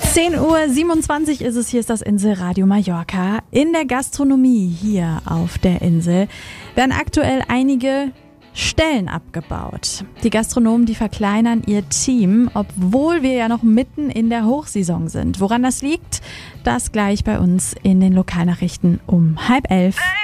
10:27 Uhr ist es, hier ist das Inselradio Mallorca. In der Gastronomie hier auf der Insel werden aktuell einige Stellen abgebaut. Die Gastronomen, die verkleinern ihr Team, obwohl wir ja noch mitten in der Hochsaison sind. Woran das liegt, das gleich bei uns in den Lokalnachrichten um 10:30.